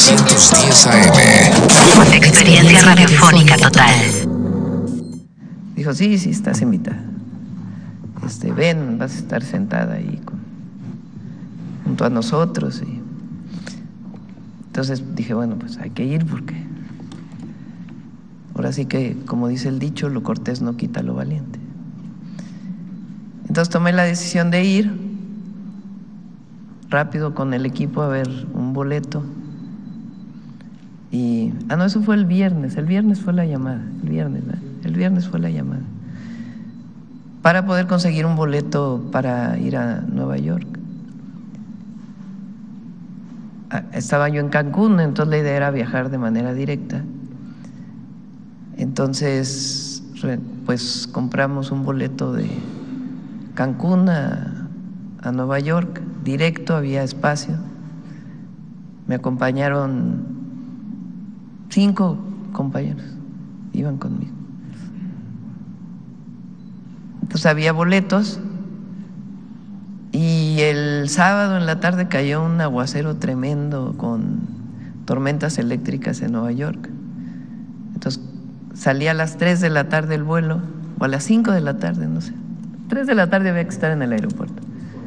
910 AM. Experiencia radiofónica total. Dijo, sí, estás invitada. Ven, vas a estar sentada ahí junto a nosotros. Y entonces dije, bueno, pues hay que ir porque ahora sí que, como dice el dicho, lo cortés no quita lo valiente. Entonces tomé la decisión de ir rápido con el equipo a ver un boleto. Y, no, eso fue el viernes fue la llamada, el viernes fue la llamada, para poder conseguir un boleto para ir a Nueva York. Estaba yo en Cancún, entonces la idea era viajar de manera directa. Entonces, pues compramos un boleto de Cancún a Nueva York, directo, había espacio. Me acompañaron 5 compañeros, iban conmigo. Entonces había boletos y el sábado en la tarde cayó un aguacero tremendo con tormentas eléctricas en Nueva York. Entonces salía a las 3 de la tarde el vuelo, o a las 5 de la tarde, no sé. 3 de la tarde había que estar en el aeropuerto.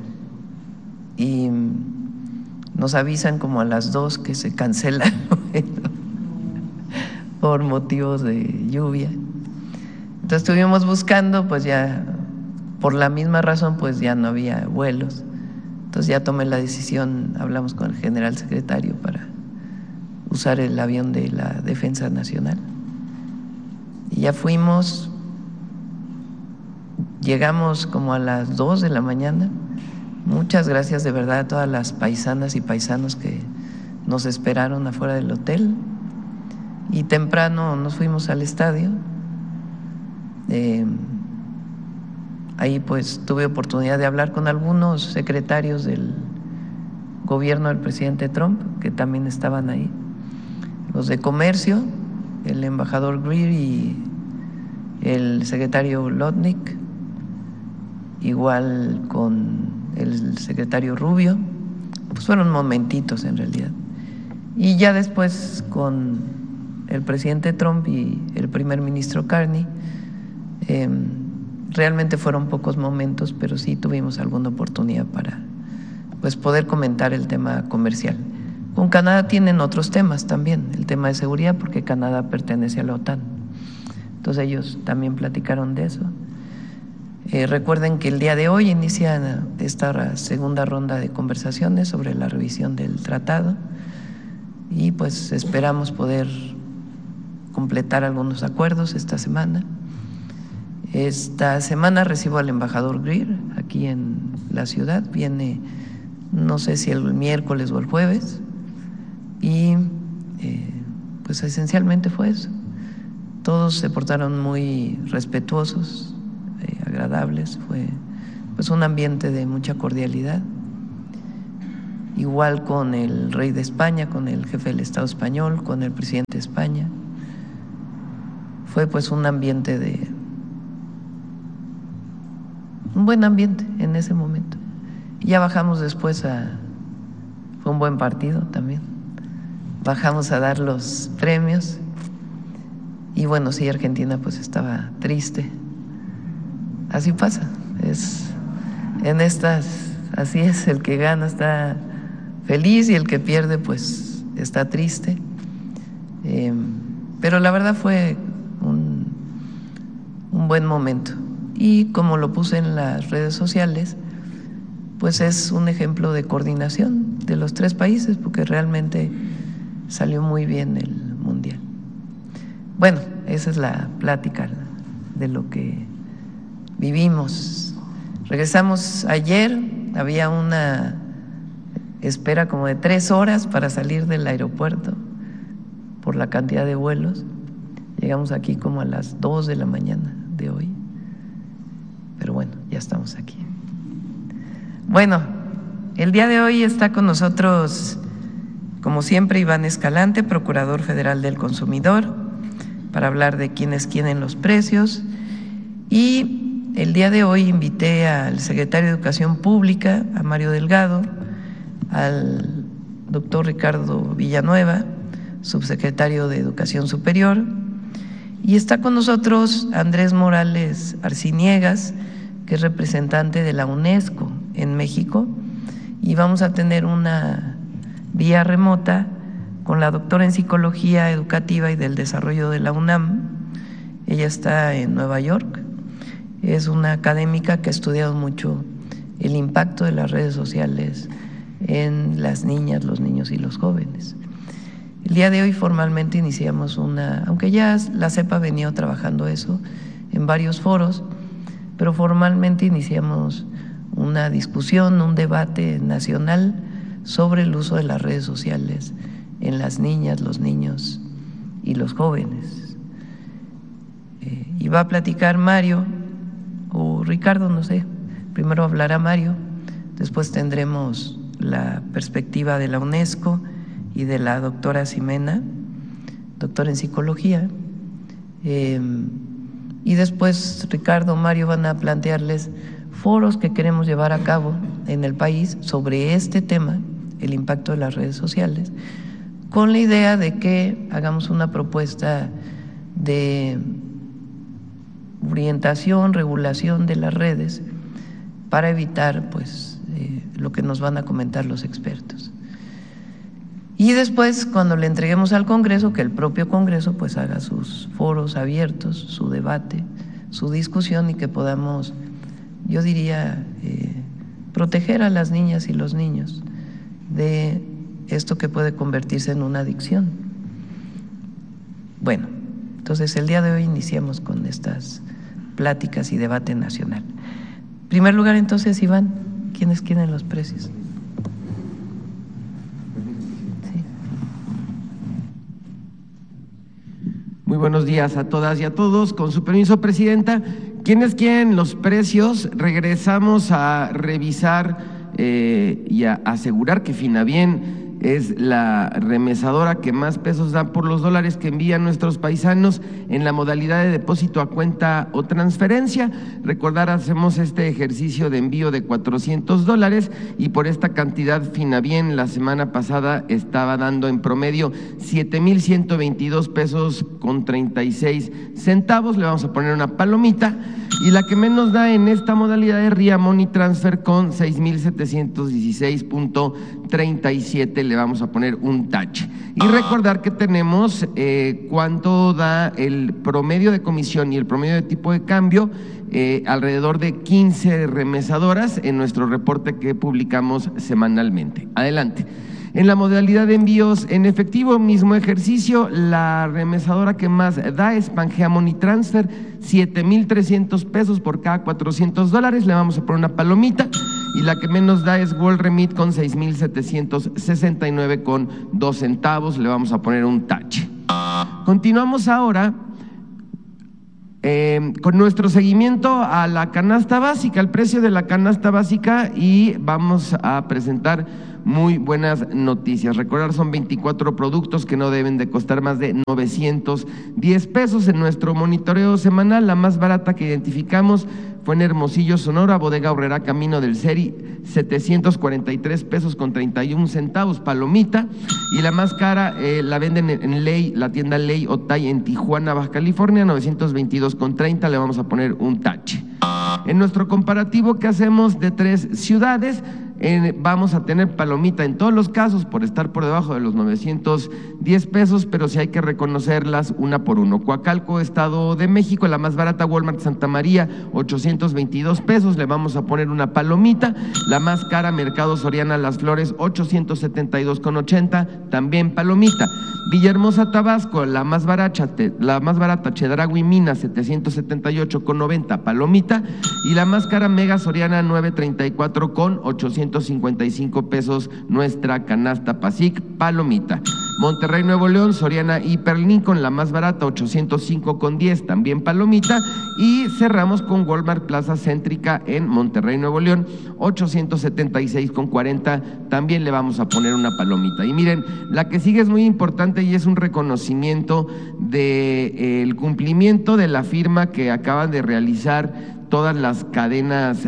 Y nos avisan como a las 2 que se cancela el vuelo por motivos de lluvia. Entonces estuvimos buscando, pues ya por la misma razón, pues ya no había vuelos. Entonces ya tomé la decisión, hablamos con el general secretario para usar el avión de la Defensa Nacional. Y ya fuimos, llegamos como a las 2 de la mañana. Muchas gracias de verdad a todas las paisanas y paisanos que nos esperaron afuera del hotel. Y temprano nos fuimos al estadio. Ahí pues tuve oportunidad de hablar con algunos secretarios del gobierno del presidente Trump, que también estaban ahí. Los de comercio, el embajador Greer y el secretario Lotnick, igual con el secretario Rubio, pues fueron momentitos en realidad. Y ya después con el presidente Trump y el primer ministro Carney, realmente fueron pocos momentos, pero sí tuvimos alguna oportunidad para pues poder comentar el tema comercial. Con Canadá tienen otros temas también, el tema de seguridad, porque Canadá pertenece a la OTAN. Entonces ellos también platicaron de eso. Recuerden que el día de hoy inicia esta segunda ronda de conversaciones sobre la revisión del tratado y pues esperamos poder completar algunos acuerdos esta semana. Esta semana recibo al embajador Greer aquí en la ciudad, viene no sé si el miércoles o el jueves, y pues esencialmente fue eso. Todos se portaron muy respetuosos, agradables, fue pues un ambiente de mucha cordialidad. Igual con el rey de España, con el jefe del Estado español, con el presidente de España. Fue pues un ambiente un buen ambiente en ese momento. Y ya bajamos después fue un buen partido también. Bajamos a dar los premios y bueno, sí, Argentina pues estaba triste. Así pasa, así es, el que gana está feliz y el que pierde pues está triste. Pero la verdad fue un buen momento. Y como lo puse en las redes sociales, pues es un ejemplo de coordinación de los 3 países, porque realmente salió muy bien el mundial. Bueno, esa es la plática de lo que vivimos. Regresamos ayer, había una espera como de 3 horas para salir del aeropuerto por la cantidad de vuelos. Llegamos aquí como a las 2 de la mañana de hoy. Pero bueno, ya estamos aquí. Bueno, el día de hoy está con nosotros, como siempre, Iván Escalante, Procurador Federal del Consumidor, para hablar de quién es quién en los precios. Y el día de hoy invité al secretario de Educación Pública, a Mario Delgado, al doctor Ricardo Villanueva, subsecretario de Educación Superior, y está con nosotros Andrés Morales Arciniegas, que es representante de la UNESCO en México, y vamos a tener una vía remota con la doctora en Psicología Educativa y del Desarrollo de la UNAM. Ella está en Nueva York, es una académica que ha estudiado mucho el impacto de las redes sociales en las niñas, los niños y los jóvenes. El día de hoy formalmente iniciamos aunque ya la CEPA ha venido trabajando eso en varios foros, pero formalmente iniciamos una discusión, un debate nacional sobre el uso de las redes sociales en las niñas, los niños y los jóvenes. Y va a platicar Mario o Ricardo, no sé, primero hablará Mario, después tendremos la perspectiva de la UNESCO y de la doctora Ximena, doctora en Psicología, y después Ricardo, Mario van a plantearles foros que queremos llevar a cabo en el país sobre este tema, el impacto de las redes sociales, con la idea de que hagamos una propuesta de orientación, regulación de las redes para evitar lo que nos van a comentar los expertos. Y después, cuando le entreguemos al Congreso, que el propio Congreso haga sus foros abiertos, su debate, su discusión, y que podamos, yo diría, proteger a las niñas y los niños de esto que puede convertirse en una adicción. Bueno, entonces el día de hoy iniciamos con estas pláticas y debate nacional. En primer lugar, entonces, Iván, ¿quiénes quieren los precios? Muy buenos días a todas y a todos. Con su permiso, Presidenta, ¿quiénes quieren los precios? Regresamos a revisar y a asegurar que Finabien es la remesadora que más pesos da por los dólares que envían nuestros paisanos en la modalidad de depósito a cuenta o transferencia. Recordar, hacemos este ejercicio de envío de $400 y por esta cantidad Finabien la semana pasada estaba dando en promedio 7,122 pesos con 36 centavos. Le vamos a poner una palomita. Y la que menos da en esta modalidad es RIA Money Transfer con 6,716.37, le vamos a poner un tache. Y recordar que tenemos cuánto da el promedio de comisión y el promedio de tipo de cambio, alrededor de 15 remesadoras en nuestro reporte que publicamos semanalmente. Adelante. En la modalidad de envíos en efectivo, mismo ejercicio, la remesadora que más da es Pangea Money Transfer, 7,300 pesos por cada $400, le vamos a poner una palomita. Y la que menos da es World Remit con 6,769.2 centavos, le vamos a poner un tache. Continuamos ahora con nuestro seguimiento a la canasta básica, al precio de la canasta básica, y vamos a presentar muy buenas noticias. Recordar, son 24 productos que no deben de costar más de 910 pesos. En nuestro monitoreo semanal, la más barata que identificamos fue en Hermosillo, Sonora, Bodega Aurrerá, Camino del Seri, 743 pesos con 31 centavos, palomita. Y la más cara la venden en Ley, la tienda Ley Otay en Tijuana, Baja California, 922.30, le vamos a poner un tache. En nuestro comparativo que hacemos de 3 ciudades, vamos a tener palomita en todos los casos por estar por debajo de los 910 pesos, pero sí hay que reconocerlas una por uno. Coacalco, Estado de México, la más barata, Walmart Santa María, 822 pesos, le vamos a poner una palomita. La más cara, Mercado Soriana Las Flores, 872.80, también palomita. Villahermosa, Tabasco, la más barata, Chedraui Minas, 778.90, palomita. Y la más cara, Mega Soriana, 934.855 pesos, nuestra canasta PASIC, palomita. Monterrey, Nuevo León, Soriana Hiper Lincoln, la más barata, 805.10, también palomita. Y cerramos con Walmart Plaza Céntrica en Monterrey, Nuevo León, 876.40, también le vamos a poner una palomita. Y miren, la que sigue es muy importante y es un reconocimiento del cumplimiento de la firma que acaban de realizar todas las cadenas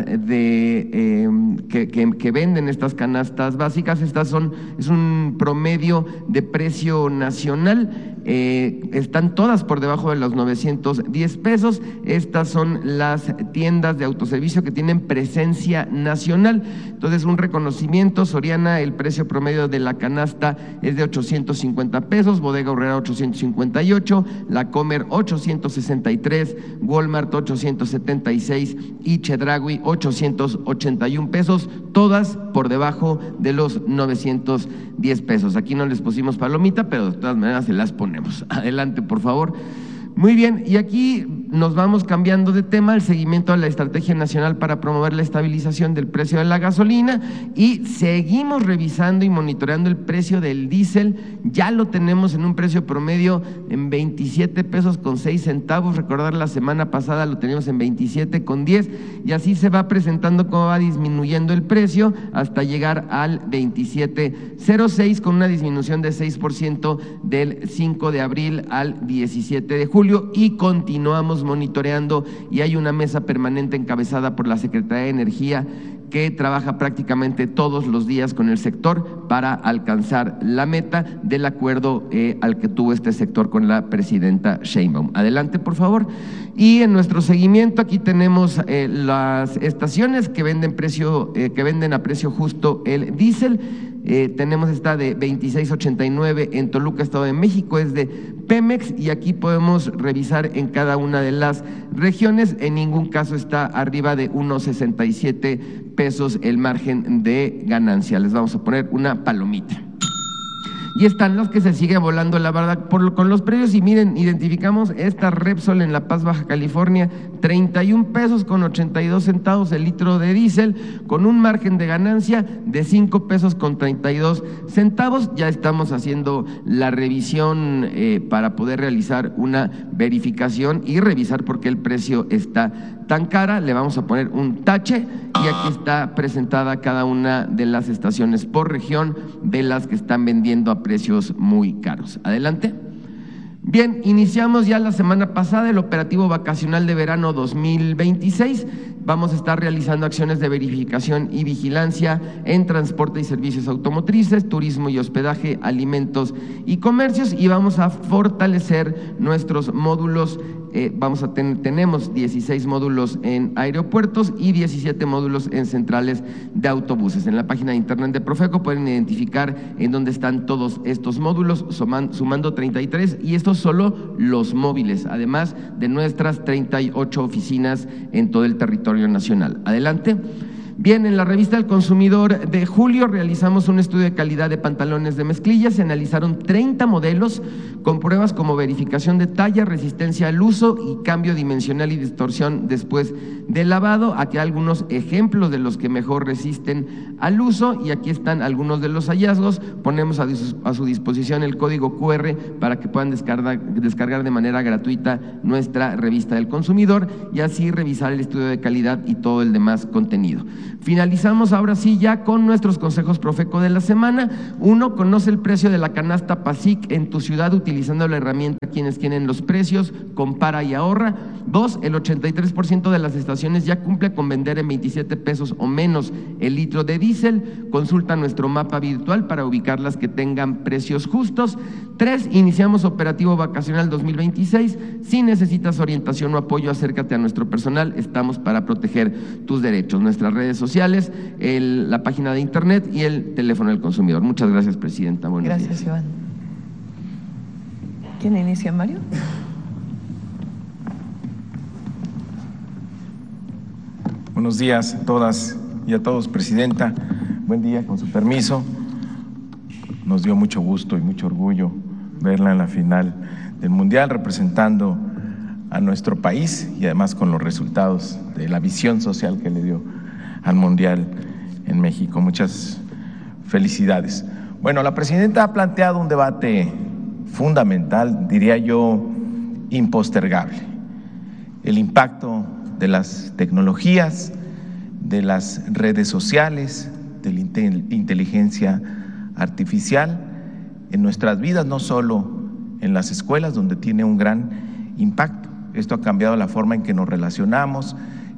que venden estas canastas básicas. Es un promedio de precio nacional. Están todas por debajo de los 910 pesos. Estas son las tiendas de autoservicio que tienen presencia nacional. Entonces, un reconocimiento: Soriana, el precio promedio de la canasta es de 850 pesos, Bodega Aurrera 858, La Comer 863, Walmart 876 y Chedraui 881 pesos, todas por debajo de los 910 pesos. Aquí no les pusimos palomita, pero de todas maneras se las ponemos. Adelante, por favor. Muy bien, y aquí nos vamos cambiando de tema: el seguimiento a la Estrategia Nacional para promover la estabilización del precio de la gasolina, y seguimos revisando y monitoreando el precio del diésel. Ya lo tenemos en un precio promedio en 27 pesos con 6 centavos. Recordar, la semana pasada lo teníamos en 27 con 10, y así se va presentando cómo va disminuyendo el precio hasta llegar al 27.06, con una disminución de 6% del 5 de abril al 17 de julio. Y continuamos monitoreando, y hay una mesa permanente encabezada por la Secretaría de Energía que trabaja prácticamente todos los días con el sector para alcanzar la meta del acuerdo al que tuvo este sector con la presidenta Sheinbaum. Adelante, por favor. Y en nuestro seguimiento aquí tenemos las estaciones que venden a precio justo el diésel. Tenemos esta de 26.89 en Toluca, Estado de México, es de Pemex, y aquí podemos revisar en cada una de las regiones. En ningún caso está arriba de 1.67 pesos el margen de ganancia. Les vamos a poner una palomita. Y están los que se sigue volando la barda con los precios. Y miren, identificamos esta Repsol en La Paz, Baja California, 31 pesos con 82 centavos el litro de diésel, con un margen de ganancia de 5 pesos con 32 centavos. Ya estamos haciendo la revisión para poder realizar una verificación y revisar por qué el precio está tan cara. Le vamos a poner un tache, y aquí está presentada cada una de las estaciones por región de las que están vendiendo a precios muy caros. Adelante. Bien, iniciamos ya la semana pasada el operativo vacacional de verano 2026. Vamos a estar realizando acciones de verificación y vigilancia en transporte y servicios automotrices, turismo y hospedaje, alimentos y comercios, y vamos a fortalecer nuestros módulos. Tenemos 16 módulos en aeropuertos y 17 módulos en centrales de autobuses. En la página de internet de Profeco pueden identificar en dónde están todos estos módulos, sumando 33, y estos solo los móviles, además de nuestras 38 oficinas en todo el territorio nacional. Adelante. Bien, en la revista El Consumidor de julio realizamos un estudio de calidad de pantalones de mezclilla. Se analizaron 30 modelos con pruebas como verificación de talla, resistencia al uso y cambio dimensional y distorsión después de lavado. Aquí hay algunos ejemplos de los que mejor resisten al uso, y aquí están algunos de los hallazgos. Ponemos a su disposición el código QR para que puedan descargar de manera gratuita nuestra revista del consumidor, y así revisar el estudio de calidad y todo el demás contenido. Finalizamos ahora sí ya con nuestros consejos Profeco de la semana. 1. Conoce el precio de la canasta PASIC en tu ciudad utilizando la herramienta Quienes Tienen los Precios, compara y ahorra. 2. El 83% de las estaciones ya cumple con vender en 27 pesos o menos el litro de diésel. Consulta nuestro mapa virtual para ubicar las que tengan precios justos. 3. Iniciamos operativo vacacional 2026. Si necesitas orientación o apoyo, acércate a nuestro personal. Estamos para proteger tus derechos. Nuestras redes sociales, la página de internet y el teléfono del consumidor. Muchas gracias, presidenta. Buenos días. Gracias, Iván. ¿Quién inicia, Mario? Buenos días a todas y a todos, presidenta. Buen día, con su permiso. Nos dio mucho gusto y mucho orgullo verla en la final del Mundial representando a nuestro país, y además con los resultados de la visión social que le dio al Mundial en México. Muchas felicidades. Bueno, la presidenta ha planteado un debate fundamental, diría yo, impostergable. El impacto de las tecnologías, de las redes sociales, de la inteligencia artificial en nuestras vidas, no solo en las escuelas, donde tiene un gran impacto. Esto ha cambiado la forma en que nos relacionamos,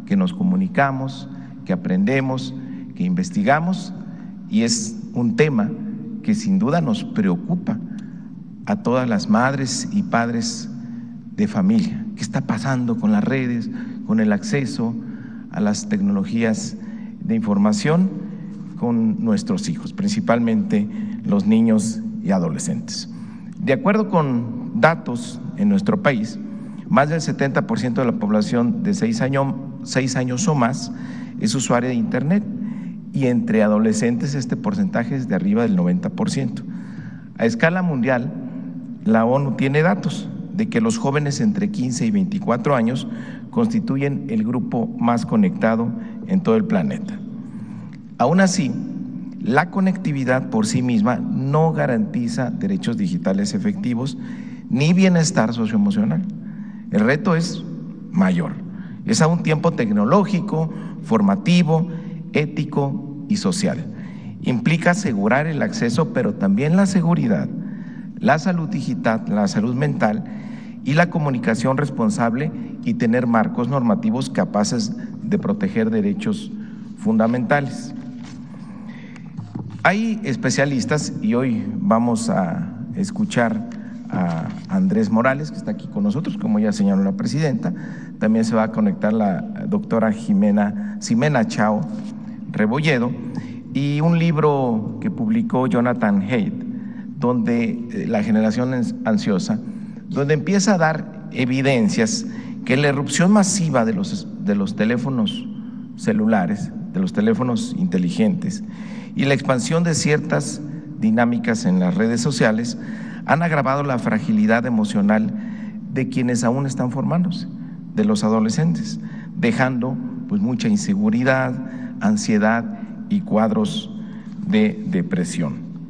que nos comunicamos, que aprendemos, que investigamos, y es un tema que sin duda nos preocupa a todas las madres y padres de familia. ¿Qué está pasando con las redes, con el acceso a las tecnologías de información con nuestros hijos, principalmente los niños y adolescentes? De acuerdo con datos en nuestro país, más del 70% de la población de 6 años o más es usuaria de Internet, y entre adolescentes este porcentaje es de arriba del 90%. A escala mundial, la ONU tiene datos de que los jóvenes entre 15 y 24 años constituyen el grupo más conectado en todo el planeta. Aún así, la conectividad por sí misma no garantiza derechos digitales efectivos ni bienestar socioemocional. El reto es mayor. Es a un tiempo tecnológico, formativo, ético y social. Implica asegurar el acceso, pero también la seguridad, la salud digital, la salud mental y la comunicación responsable, y tener marcos normativos capaces de proteger derechos fundamentales. Hay especialistas, y hoy vamos a escuchar a Andrés Morales, que está aquí con nosotros, como ya señaló la presidenta. También se va a conectar la doctora Ximena Chao Rebolledo, y un libro que publicó Jonathan Haidt, donde la generación ansiosa, donde empieza a dar evidencias que la irrupción masiva de los teléfonos celulares, de los teléfonos inteligentes, y la expansión de ciertas dinámicas en las redes sociales han agravado la fragilidad emocional de quienes aún están formándose, de los adolescentes, dejando pues mucha inseguridad, ansiedad y cuadros de depresión.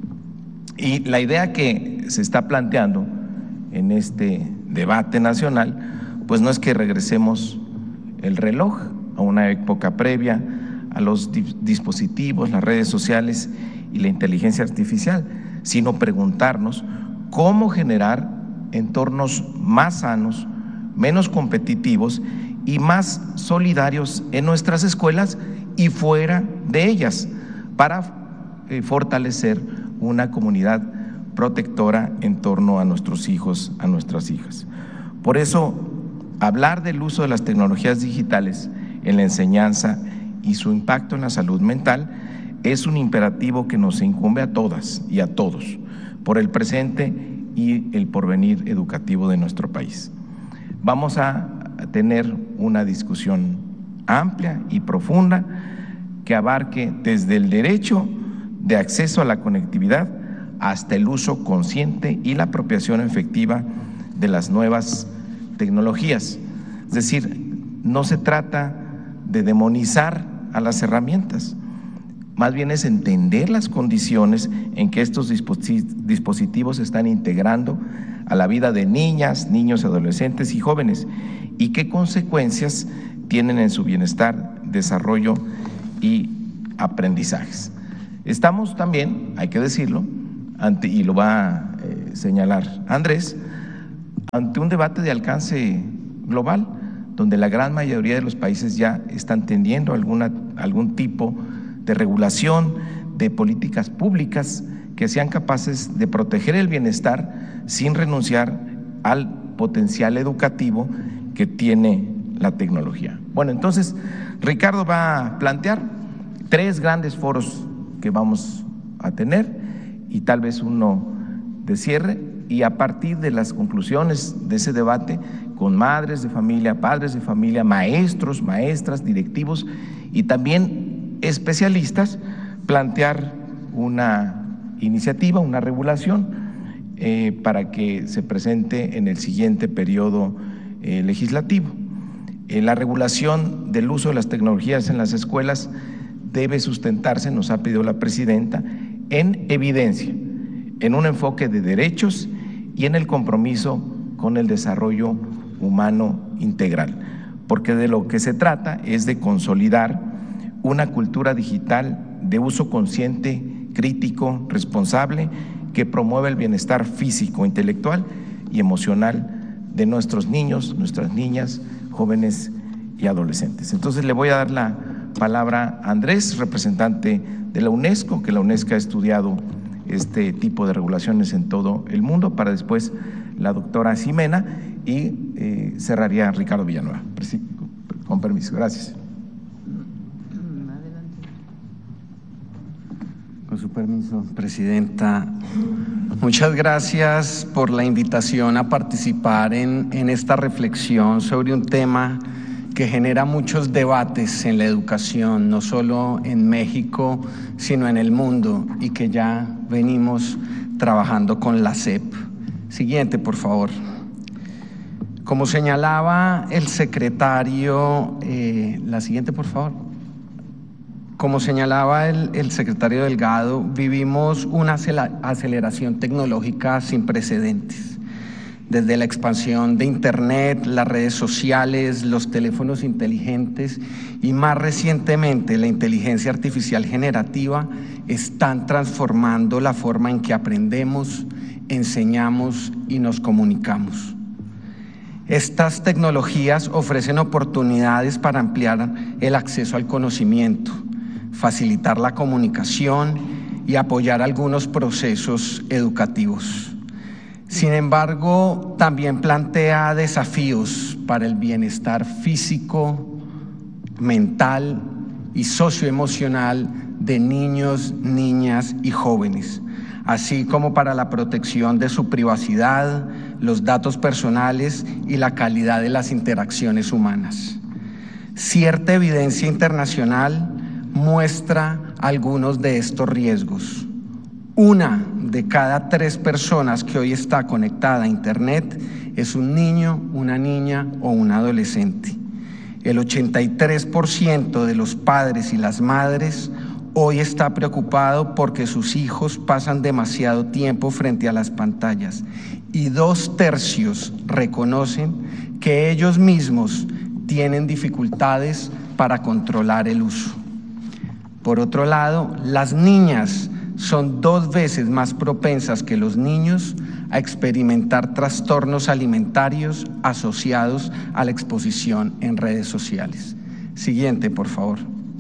Y la idea que se está planteando en este debate nacional, pues no es que regresemos el reloj a una época previa a los dispositivos, las redes sociales y la inteligencia artificial, sino preguntarnos cómo generar entornos más sanos, menos competitivos y más solidarios en nuestras escuelas y fuera de ellas, para fortalecer una comunidad protectora en torno a nuestros hijos, a nuestras hijas. Por eso, hablar del uso de las tecnologías digitales en la enseñanza y su impacto en la salud mental es un imperativo que nos incumbe a todas y a todos, por el presente y el porvenir educativo de nuestro país. Vamos a tener una discusión amplia y profunda que abarque desde el derecho de acceso a la conectividad hasta el uso consciente y la apropiación efectiva de las nuevas tecnologías. Es decir, no se trata de demonizar a las herramientas, más bien es entender las condiciones en que estos dispositivos se están integrando a la vida de niñas, niños, adolescentes y jóvenes, y qué consecuencias tienen en su bienestar, desarrollo y aprendizajes. Estamos también, hay que decirlo, y lo va a señalar Andrés, ante un debate de alcance global, donde la gran mayoría de los países ya están tendiendo algún tipo de regulación, de políticas públicas que sean capaces de proteger el bienestar sin renunciar al potencial educativo que tiene la tecnología. Bueno, entonces Ricardo va a plantear 3 grandes foros que vamos a tener y tal vez uno de cierre, y a partir de las conclusiones de ese debate con madres de familia, padres de familia, maestros, maestras, directivos y también especialistas, plantear una iniciativa, una regulación para que se presente en el siguiente periodo legislativo. La regulación del uso de las tecnologías en las escuelas debe sustentarse, nos ha pedido la presidenta, en evidencia, en un enfoque de derechos y en el compromiso con el desarrollo humano integral, porque de lo que se trata es de consolidar una cultura digital de uso consciente, crítico, responsable, que promueva el bienestar físico, intelectual y emocional de nuestros niños, nuestras niñas, jóvenes y adolescentes. Entonces le voy a dar la palabra a Andrés, representante de la UNESCO, que la UNESCO ha estudiado este tipo de regulaciones en todo el mundo, para después la doctora Ximena y cerraría Ricardo Villanueva. Con permiso, gracias. Con su permiso, Presidenta. Muchas gracias por la invitación a participar en esta reflexión sobre un tema que genera muchos debates en la educación, no solo en México, sino en el mundo, y que ya venimos trabajando con la SEP. Siguiente, por favor. Como señalaba el secretario, la siguiente, por favor. Como señalaba el secretario Delgado, vivimos una aceleración tecnológica sin precedentes. Desde la expansión de Internet, las redes sociales, los teléfonos inteligentes y más recientemente la inteligencia artificial generativa están transformando la forma en que aprendemos, enseñamos y nos comunicamos. Estas tecnologías ofrecen oportunidades para ampliar el acceso al conocimiento, facilitar la comunicación y apoyar algunos procesos educativos. Sin embargo, también plantea desafíos para el bienestar físico, mental y socioemocional de niños, niñas y jóvenes, así como para la protección de su privacidad, los datos personales y la calidad de las interacciones humanas. Cierta evidencia internacional muestra algunos de estos riesgos. 1 de cada 3 personas que hoy está conectada a Internet es un niño, una niña o un adolescente. El 83% de los padres y las madres hoy está preocupado porque sus hijos pasan demasiado tiempo frente a las pantallas y 2/3 reconocen que ellos mismos tienen dificultades para controlar el uso. Por otro lado, las niñas son 2 veces más propensas que los niños a experimentar trastornos alimentarios asociados a la exposición en redes sociales. Siguiente, por favor.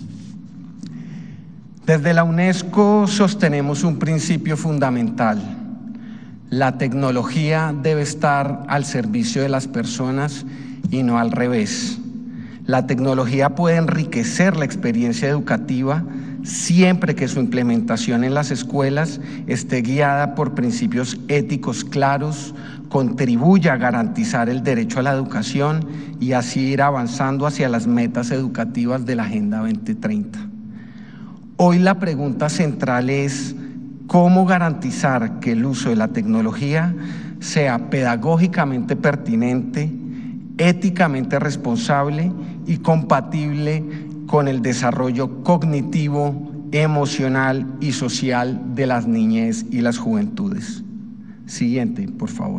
Desde la UNESCO sostenemos un principio fundamental. La tecnología debe estar al servicio de las personas y no al revés. La tecnología puede enriquecer la experiencia educativa siempre que su implementación en las escuelas esté guiada por principios éticos claros, contribuya a garantizar el derecho a la educación y así ir avanzando hacia las metas educativas de la Agenda 2030. Hoy la pregunta central es cómo garantizar que el uso de la tecnología sea pedagógicamente pertinente, éticamente responsable y compatible con el desarrollo cognitivo, emocional y social de las niñez y las juventudes. Siguiente, por favor.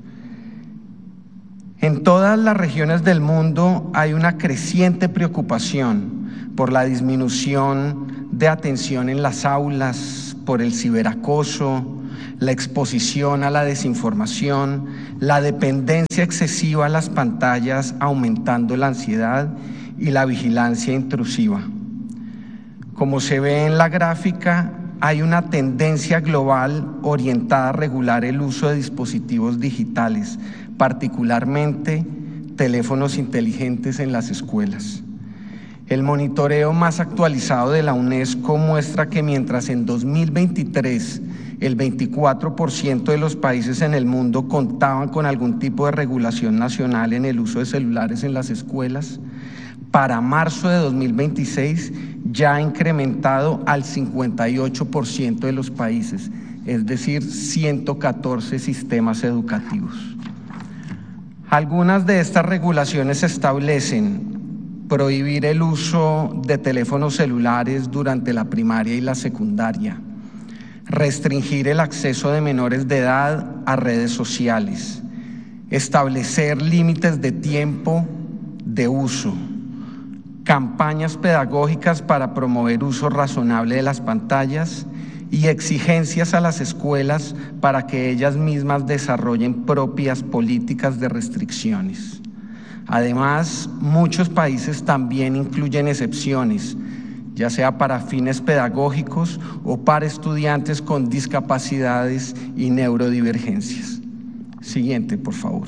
En todas las regiones del mundo hay una creciente preocupación por la disminución de atención en las aulas, por el ciberacoso, la exposición a la desinformación, la dependencia excesiva a las pantallas, aumentando la ansiedad y la vigilancia intrusiva. Como se ve en la gráfica, hay una tendencia global orientada a regular el uso de dispositivos digitales, particularmente teléfonos inteligentes en las escuelas. El monitoreo más actualizado de la UNESCO muestra que mientras en 2023 el 24% de los países en el mundo contaban con algún tipo de regulación nacional en el uso de celulares en las escuelas, para marzo de 2026 ya ha incrementado al 58% de los países, es decir, 114 sistemas educativos. Algunas de estas regulaciones establecen prohibir el uso de teléfonos celulares durante la primaria y la secundaria, restringir el acceso de menores de edad a redes sociales, establecer límites de tiempo de uso, campañas pedagógicas para promover uso razonable de las pantallas y exigencias a las escuelas para que ellas mismas desarrollen propias políticas de restricciones. Además, muchos países también incluyen excepciones, ya sea para fines pedagógicos o para estudiantes con discapacidades y neurodivergencias. Siguiente, por favor.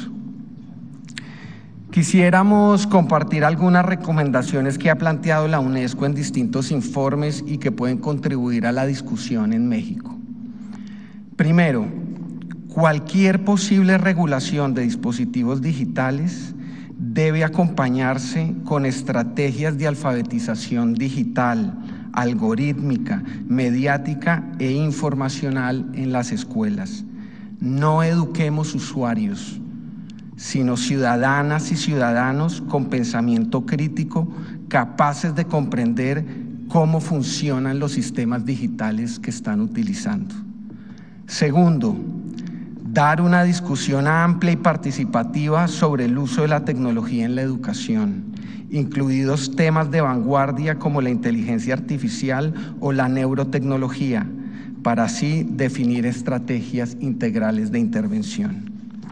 Quisiéramos compartir algunas recomendaciones que ha planteado la UNESCO en distintos informes y que pueden contribuir a la discusión en México. Primero, cualquier posible regulación de dispositivos digitales debe acompañarse con estrategias de alfabetización digital, algorítmica, mediática e informacional en las escuelas. No eduquemos usuarios, sino ciudadanas y ciudadanos con pensamiento crítico, capaces de comprender cómo funcionan los sistemas digitales que están utilizando. Segundo, dar una discusión amplia y participativa sobre el uso de la tecnología en la educación, incluidos temas de vanguardia como la inteligencia artificial o la neurotecnología, para así definir estrategias integrales de intervención.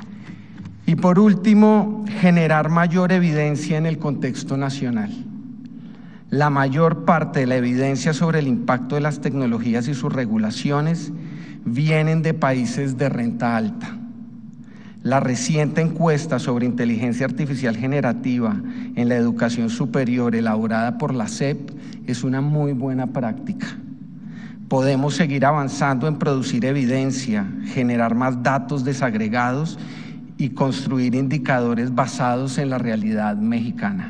Y por último, generar mayor evidencia en el contexto nacional. La mayor parte de la evidencia sobre el impacto de las tecnologías y sus regulaciones vienen de países de renta alta. La reciente encuesta sobre inteligencia artificial generativa en la educación superior elaborada por la SEP es una muy buena práctica. Podemos seguir avanzando en producir evidencia, generar más datos desagregados y construir indicadores basados en la realidad mexicana.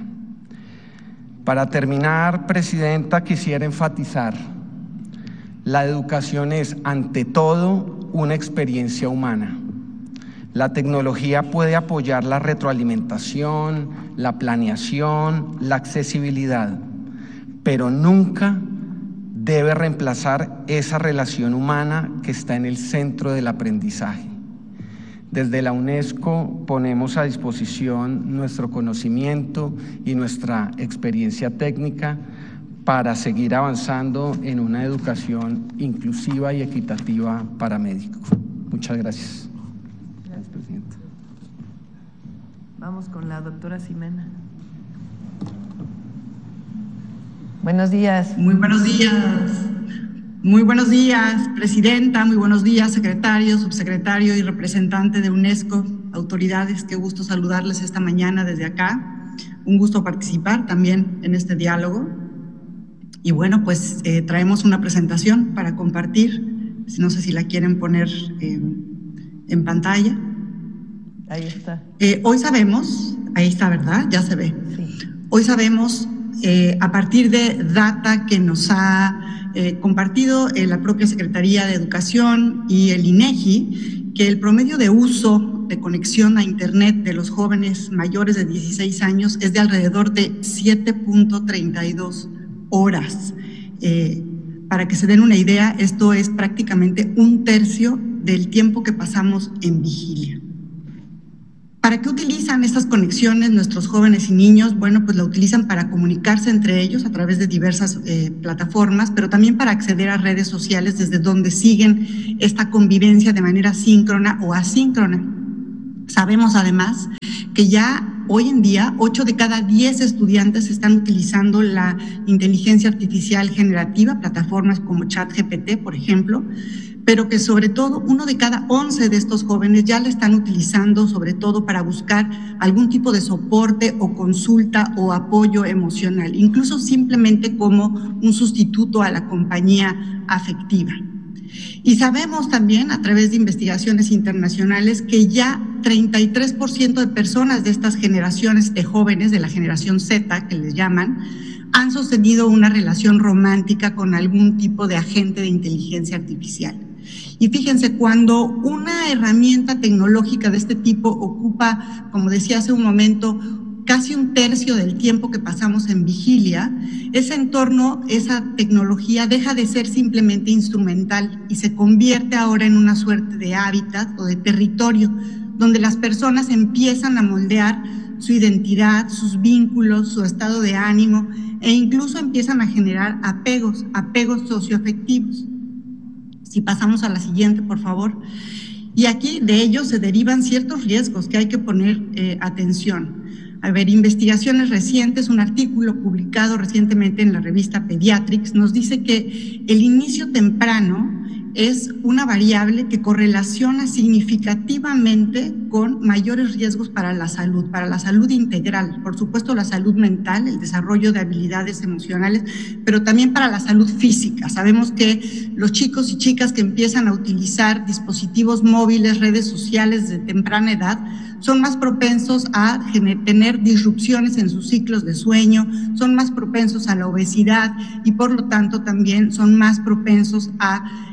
Para terminar, Presidenta, quisiera enfatizar: la educación es, ante todo, una experiencia humana. La tecnología puede apoyar la retroalimentación, la planeación, la accesibilidad, pero nunca debe reemplazar esa relación humana que está en el centro del aprendizaje. Desde la UNESCO ponemos a disposición nuestro conocimiento y nuestra experiencia técnica para seguir avanzando en una educación inclusiva y equitativa para médicos. Muchas gracias. Gracias, Presidenta. Vamos con la doctora Ximena. Buenos días. Muy buenos días. Muy buenos días, Presidenta. Muy buenos días, secretario, subsecretario y representante de UNESCO, autoridades. Qué gusto saludarles esta mañana desde acá. Un gusto participar también en este diálogo. Y bueno, pues traemos una presentación para compartir. No sé si la quieren poner en pantalla. Ahí está. Hoy sabemos, ahí está, ¿verdad? Ya se ve. Sí. Hoy sabemos, a partir de data que nos ha compartido la propia Secretaría de Educación y el INEGI, que el promedio de uso de conexión a Internet de los jóvenes mayores de 16 años es de alrededor de 7.32 horas. Para que se den una idea, esto es prácticamente 1/3 del tiempo que pasamos en vigilia. ¿Para qué utilizan estas conexiones nuestros jóvenes y niños? Bueno, pues la utilizan para comunicarse entre ellos a través de diversas plataformas, pero también para acceder a redes sociales desde donde siguen esta convivencia de manera síncrona o asíncrona. Sabemos además que ya hoy en día 8 de cada 10 estudiantes están utilizando la inteligencia artificial generativa, plataformas como ChatGPT, por ejemplo, pero que sobre todo 1 de cada 11 de estos jóvenes ya la están utilizando sobre todo para buscar algún tipo de soporte o consulta o apoyo emocional, incluso simplemente como un sustituto a la compañía afectiva. Y sabemos también a través de investigaciones internacionales que ya 33% de personas de estas generaciones de jóvenes, de la generación Z que les llaman, han sostenido una relación romántica con algún tipo de agente de inteligencia artificial. Y fíjense, cuando una herramienta tecnológica de este tipo ocupa, como decía hace un momento, casi 1/3 del tiempo que pasamos en vigilia, ese entorno, esa tecnología deja de ser simplemente instrumental y se convierte ahora en una suerte de hábitat o de territorio donde las personas empiezan a moldear su identidad, sus vínculos, su estado de ánimo e incluso empiezan a generar apegos socioafectivos. Si pasamos a la siguiente, por favor. Y aquí de ello se derivan ciertos riesgos que hay que poner atención. A ver, investigaciones recientes, un artículo publicado recientemente en la revista Pediatrics nos dice que el inicio temprano es una variable que correlaciona significativamente con mayores riesgos para la salud integral, por supuesto la salud mental, el desarrollo de habilidades emocionales, pero también para la salud física. Sabemos que los chicos y chicas que empiezan a utilizar dispositivos móviles, redes sociales de temprana edad, son más propensos a tener disrupciones en sus ciclos de sueño, son más propensos a la obesidad y por lo tanto también son más propensos a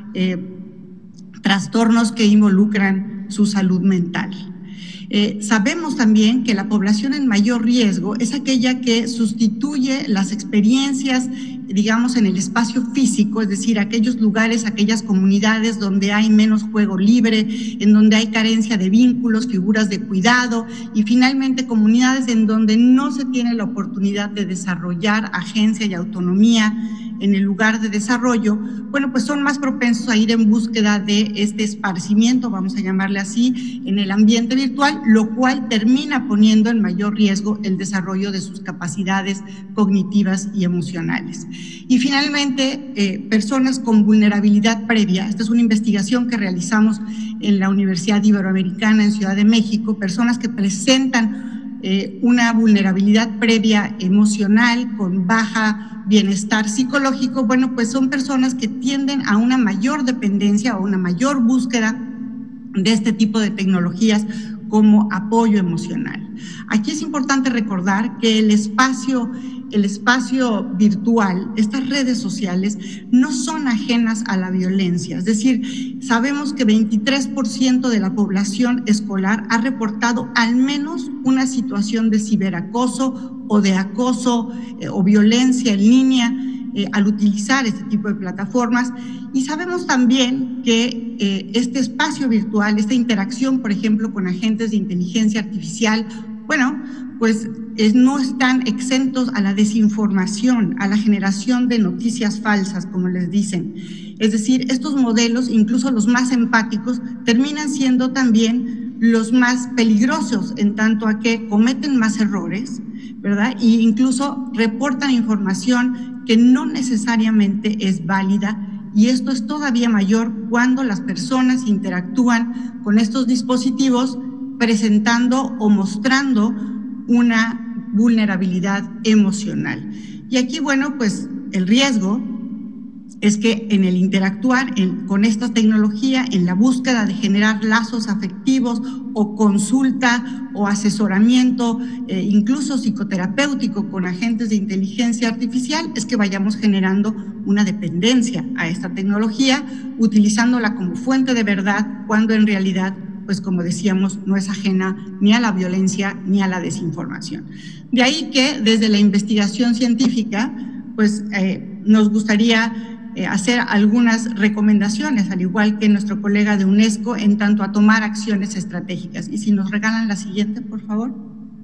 trastornos que involucran su salud mental. Sabemos también que la población en mayor riesgo es aquella que sustituye las experiencias, digamos, en el espacio físico, es decir, aquellos lugares, aquellas comunidades donde hay menos juego libre, en donde hay carencia de vínculos, figuras de cuidado y finalmente comunidades en donde no se tiene la oportunidad de desarrollar agencia y autonomía en el lugar de desarrollo, bueno, pues son más propensos a ir en búsqueda de este esparcimiento, vamos a llamarle así, en el ambiente virtual, lo cual termina poniendo en mayor riesgo el desarrollo de sus capacidades cognitivas y emocionales. Y finalmente, personas con vulnerabilidad previa, esta es una investigación que realizamos en la Universidad Iberoamericana en Ciudad de México, personas que presentan una vulnerabilidad previa emocional con baja bienestar psicológico, bueno, pues son personas que tienden a una mayor dependencia o una mayor búsqueda de este tipo de tecnologías como apoyo emocional. Aquí es importante recordar que el espacio virtual, estas redes sociales, no son ajenas a la violencia. Es decir, sabemos que 23% de la población escolar ha reportado al menos una situación de ciberacoso o de acoso o violencia en línea al utilizar este tipo de plataformas. Y sabemos también que este espacio virtual, esta interacción, por ejemplo, con agentes de inteligencia artificial, bueno, pues no están exentos a la desinformación, a la generación de noticias falsas, como les dicen. Es decir, estos modelos, incluso los más empáticos, terminan siendo también los más peligrosos en tanto a que cometen más errores, ¿verdad? E incluso reportan información que no necesariamente es válida, y esto es todavía mayor cuando las personas interactúan con estos dispositivos presentando o mostrando una vulnerabilidad emocional. Y aquí, bueno, pues el riesgo es que en el interactuar con esta tecnología, en la búsqueda de generar lazos afectivos o consulta o asesoramiento, incluso psicoterapéutico con agentes de inteligencia artificial, es que vayamos generando una dependencia a esta tecnología, utilizándola como fuente de verdad, cuando en realidad, pues como decíamos, no es ajena ni a la violencia ni a la desinformación. De ahí que desde la investigación científica, pues nos gustaría hacer algunas recomendaciones, al igual que nuestro colega de UNESCO, en tanto a tomar acciones estratégicas. Y si nos regalan la siguiente, por favor.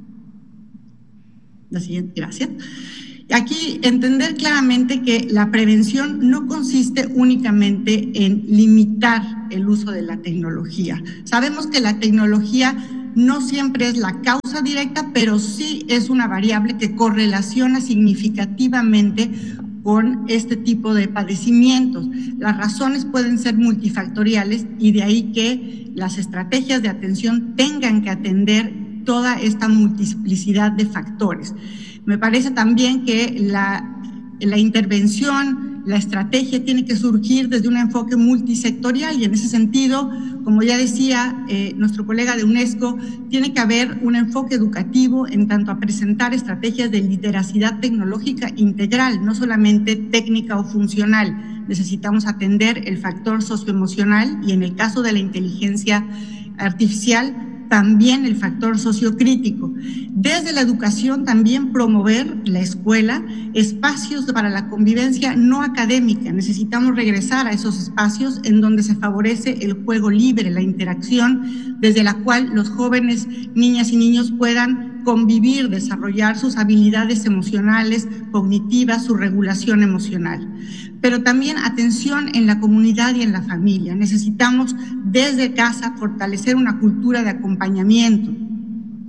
La siguiente, gracias. Aquí entender claramente que la prevención no consiste únicamente en limitar el uso de la tecnología. Sabemos que la tecnología no siempre es la causa directa, pero sí es una variable que correlaciona significativamente con este tipo de padecimientos. Las razones pueden ser multifactoriales y de ahí que las estrategias de atención tengan que atender toda esta multiplicidad de factores. Me parece también que la intervención, la estrategia tiene que surgir desde un enfoque multisectorial y en ese sentido, como ya decía nuestro colega de UNESCO, tiene que haber un enfoque educativo en tanto a presentar estrategias de literacidad tecnológica integral, no solamente técnica o funcional. Necesitamos atender el factor socioemocional y en el caso de la inteligencia artificial, también el factor sociocrítico. Desde la educación también promover la escuela, espacios para la convivencia no académica. Necesitamos regresar a esos espacios en donde se favorece el juego libre, la interacción, desde la cual los jóvenes, niñas y niños puedan convivir, desarrollar sus habilidades emocionales, cognitivas, su regulación emocional. Pero también atención en la comunidad y en la familia. Necesitamos desde casa fortalecer una cultura de acompañamiento.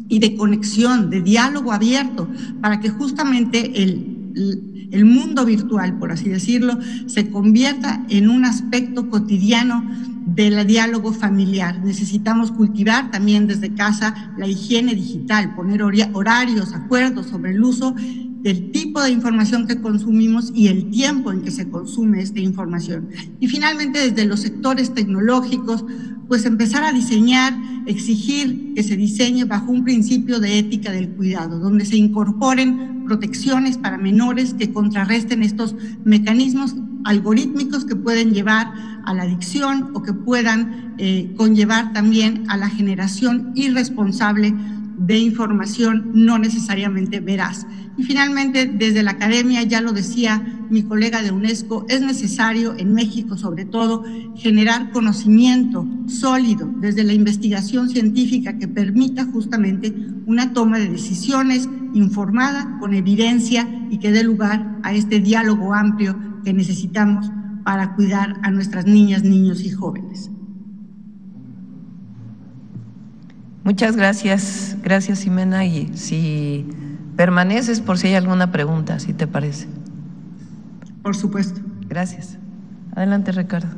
y de conexión, de diálogo abierto, para que justamente el mundo virtual, por así decirlo, se convierta en un aspecto cotidiano del diálogo familiar. Necesitamos cultivar también desde casa la higiene digital, poner horarios, acuerdos sobre el uso del tipo de información que consumimos y el tiempo en que se consume esta información. Y finalmente, desde los sectores tecnológicos, pues empezar a diseñar, exigir que se diseñe bajo un principio de ética del cuidado, donde se incorporen protecciones para menores que contrarresten estos mecanismos algorítmicos que pueden llevar a la adicción o que puedan conllevar también a la generación irresponsable de información no necesariamente veraz. Y finalmente, desde la academia, ya lo decía mi colega de UNESCO, es necesario en México sobre todo generar conocimiento sólido desde la investigación científica que permita justamente una toma de decisiones informada, con evidencia y que dé lugar a este diálogo amplio que necesitamos para cuidar a nuestras niñas, niños y jóvenes. Muchas gracias, gracias Ximena, y si permaneces por si hay alguna pregunta, si te parece. Por supuesto. Gracias. Adelante, Ricardo.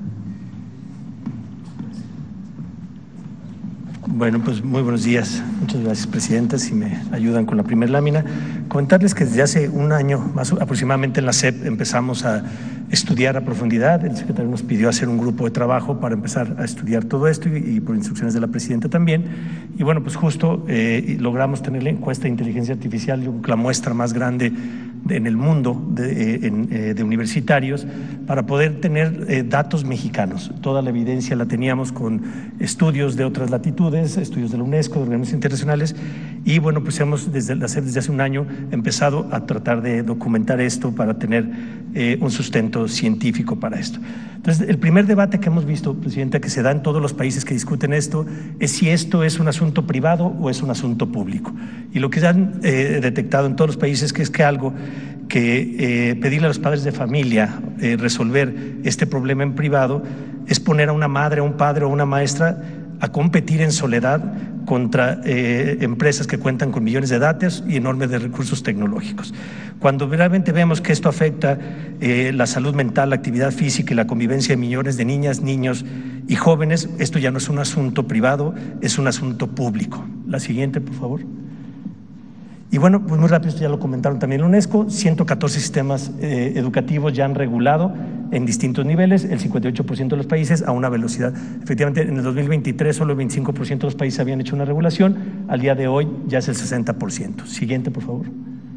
Bueno, pues muy buenos días. Muchas gracias, Presidenta. Si me ayudan con la primera lámina. Comentarles que desde hace un año, más aproximadamente en la SEP, empezamos a estudiar a profundidad. El secretario nos pidió hacer un grupo de trabajo para empezar a estudiar todo esto y por instrucciones de la Presidenta también. Y bueno, pues justo logramos tener la encuesta de inteligencia artificial, yo creo que la muestra más grande en el mundo de universitarios, para poder tener datos mexicanos. Toda la evidencia la teníamos con estudios de otras latitudes, estudios de la UNESCO, de organismos internacionales, y bueno, pues hemos desde hace un año empezado a tratar de documentar esto para tener un sustento científico para esto. Entonces, el primer debate que hemos visto, Presidenta, que se da en todos los países que discuten esto, es si esto es un asunto privado o es un asunto público. Y lo que se han detectado en todos los países es que algo que pedirle a los padres de familia resolver este problema en privado es poner a una madre, a un padre o a una maestra a competir en soledad contra empresas que cuentan con millones de datos y enormes de recursos tecnológicos. Cuando realmente vemos que esto afecta la salud mental, la actividad física y la convivencia de millones de niñas, niños y jóvenes, esto ya no es un asunto privado, es un asunto público. La siguiente, por favor. Y bueno, pues muy rápido, esto ya lo comentaron también la UNESCO, 114 sistemas educativos ya han regulado en distintos niveles, el 58% de los países a una velocidad. Efectivamente, en el 2023 solo el 25% de los países habían hecho una regulación, al día de hoy ya es el 60%. Siguiente, por favor.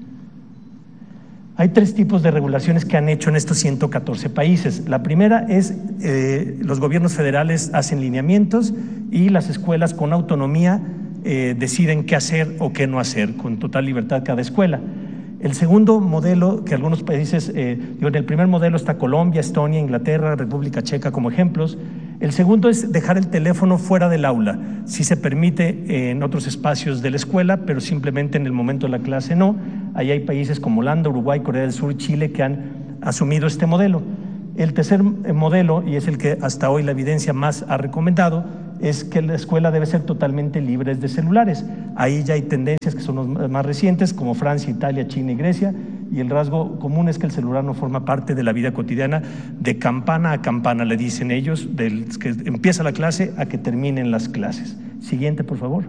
Hay tres tipos de regulaciones que han hecho en estos 114 países. La primera es los gobiernos federales hacen lineamientos y las escuelas con autonomía deciden qué hacer o qué no hacer, con total libertad cada escuela. El segundo modelo, que algunos países, en el primer modelo está Colombia, Estonia, Inglaterra, República Checa como ejemplos. El segundo es dejar el teléfono fuera del aula, sí se permite en otros espacios de la escuela, pero simplemente en el momento de la clase no. Ahí hay países como Holanda, Uruguay, Corea del Sur, Chile que han asumido este modelo. El tercer modelo, y es el que hasta hoy la evidencia más ha recomendado, es que la escuela debe ser totalmente libre de celulares. Ahí ya hay tendencias que son las más recientes, como Francia, Italia, China y Grecia, y el rasgo común es que el celular no forma parte de la vida cotidiana de campana a campana, le dicen ellos, del que empieza la clase a que terminen las clases. Siguiente, por favor.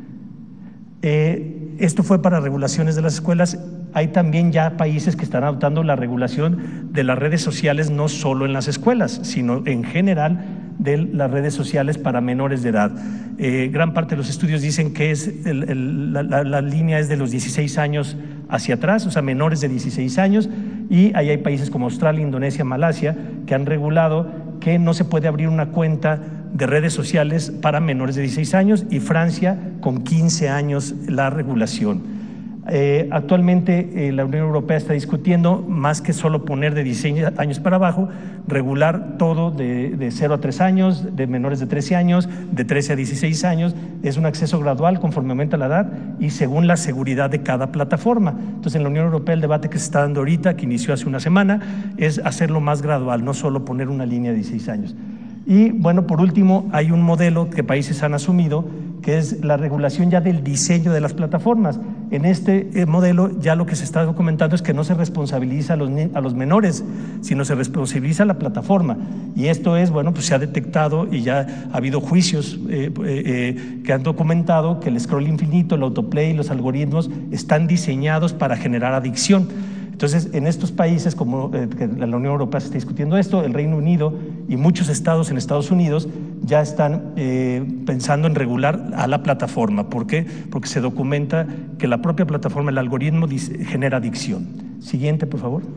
Esto fue para regulaciones de las escuelas. Hay también ya países que están adoptando la regulación de las redes sociales, no solo en las escuelas, sino en general de las redes sociales para menores de edad. Gran parte de los estudios dicen que la línea es de los 16 años hacia atrás, o sea, menores de 16 años, y ahí hay países como Australia, Indonesia, Malasia, que han regulado que no se puede abrir una cuenta de redes sociales para menores de 16 años, y Francia con 15 años la regulación. Actualmente la Unión Europea está discutiendo, más que solo poner de 16 años para abajo, regular todo de 0 a 3 años, de menores de 13 años, de 13 a 16 años. Es un acceso gradual conforme aumenta la edad y según la seguridad de cada plataforma. Entonces, en la Unión Europea el debate que se está dando ahorita, que inició hace una semana, es hacerlo más gradual, no solo poner una línea de 16 años. Y bueno, por último, hay un modelo que países han asumido, que es la regulación ya del diseño de las plataformas. En este modelo ya lo que se está documentando es que no se responsabiliza a los menores, sino se responsabiliza a la plataforma. Y esto es, bueno, pues se ha detectado y ya ha habido juicios que han documentado que el scroll infinito, el autoplay, los algoritmos están diseñados para generar adicción. Entonces, en estos países, como que en la Unión Europea se está discutiendo esto, el Reino Unido y muchos estados en Estados Unidos ya están pensando en regular a la plataforma. ¿Por qué? Porque se documenta que la propia plataforma, el algoritmo, genera adicción. Siguiente, por favor.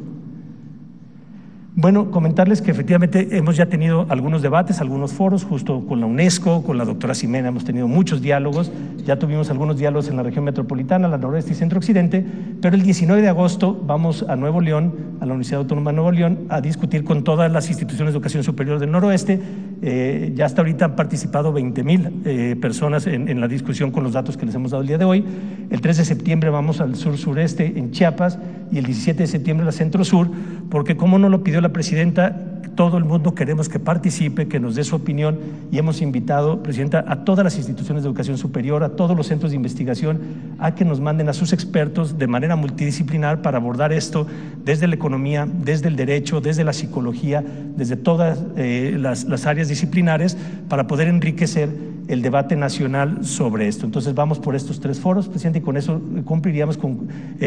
Bueno, comentarles que efectivamente hemos ya tenido algunos debates, algunos foros, justo con la UNESCO, con la doctora Ximena, hemos tenido muchos diálogos, ya tuvimos algunos diálogos en la región metropolitana, la noroeste y centro-occidente, pero el 19 de agosto vamos a Nuevo León, a la Universidad Autónoma de Nuevo León, a discutir con todas las instituciones de educación superior del noroeste. Ya hasta ahorita han participado 20,000 personas en la discusión con los datos que les hemos dado el día de hoy. El 3 de septiembre vamos al sur-sureste en Chiapas y el 17 de septiembre a la centro-sur, porque como nos lo pidió la presidenta, todo el mundo queremos que participe, que nos dé su opinión y hemos invitado, presidenta, a todas las instituciones de educación superior, a todos los centros de investigación, a que nos manden a sus expertos de manera multidisciplinar para abordar esto desde la economía, desde el derecho, desde la psicología, desde todas las áreas disciplinares para poder enriquecer el debate nacional sobre esto. Entonces vamos por estos 3 foros, presidente, y con eso cumpliríamos con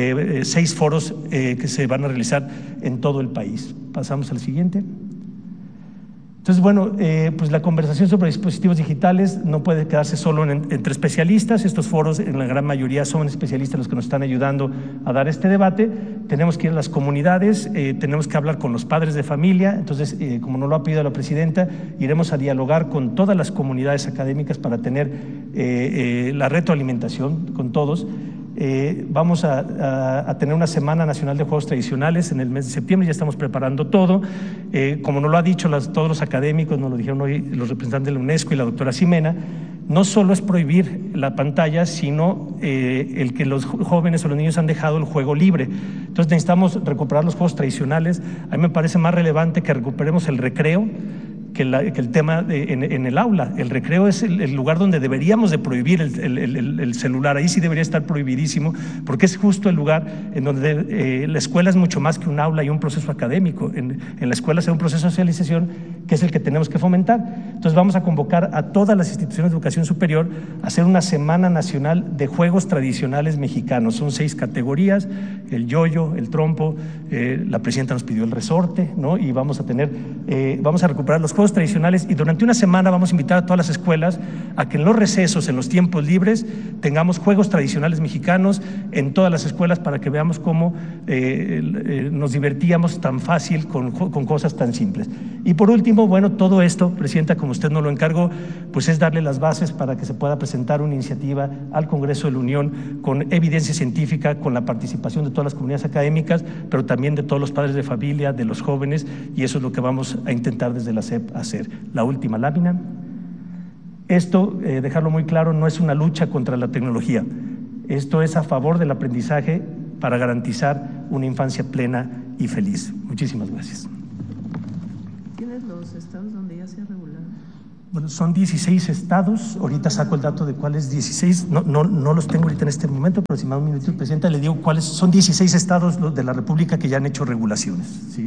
6 foros que se van a realizar en todo el país. Pasamos al siguiente. Entonces, bueno, pues la conversación sobre dispositivos digitales no puede quedarse solo entre especialistas. Estos foros, en la gran mayoría, son especialistas los que nos están ayudando a dar este debate. Tenemos que ir a las comunidades, tenemos que hablar con los padres de familia. Entonces, como nos lo ha pedido la presidenta, iremos a dialogar con todas las comunidades académicas para tener la retroalimentación con todos. Vamos a tener una Semana Nacional de Juegos Tradicionales en el mes de septiembre, ya estamos preparando todo. Como nos lo ha dicho todos los académicos, nos lo dijeron hoy los representantes de la UNESCO y la doctora Ximena, no solo es prohibir la pantalla, sino el que los jóvenes o los niños han dejado el juego libre. Entonces necesitamos recuperar los juegos tradicionales. A mí me parece más relevante que recuperemos el recreo que el tema en el aula. El recreo es el lugar donde deberíamos de prohibir el celular. Ahí sí debería estar prohibidísimo, porque es justo el lugar en donde la escuela es mucho más que un aula y un proceso académico. En la escuela es un proceso de socialización que es el que tenemos que fomentar. Entonces vamos a convocar a todas las instituciones de educación superior a hacer una Semana Nacional de Juegos Tradicionales Mexicanos. Son 6 categorías: el yoyo, el trompo, la presidenta nos pidió el resorte, ¿no? Y vamos a recuperar los juegos tradicionales, y durante una semana vamos a invitar a todas las escuelas a que en los recesos, en los tiempos libres, tengamos juegos tradicionales mexicanos en todas las escuelas para que veamos cómo nos divertíamos tan fácil con cosas tan simples. Y por último, bueno, todo esto, presidenta, como usted nos lo encargó, pues es darle las bases para que se pueda presentar una iniciativa al Congreso de la Unión con evidencia científica, con la participación de todas las comunidades académicas, pero también de todos los padres de familia, de los jóvenes, y eso es lo que vamos a intentar desde la SEP hacer. La última lámina. Esto, dejarlo muy claro, no es una lucha contra la tecnología. Esto es a favor del aprendizaje para garantizar una infancia plena y feliz. Muchísimas gracias. ¿Tienes los estados donde ya se ha regulado? Bueno, son 16 estados. Ahorita saco el dato de cuáles 16. No los tengo ahorita en este momento, pero si me da un minutito, presidenta, le digo cuáles son. 16 estados de la República que ya han hecho regulaciones, ¿sí?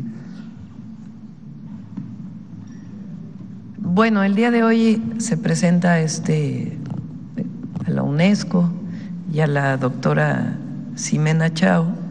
Bueno, el día de hoy se presenta a la UNESCO y a la doctora Ximena Chao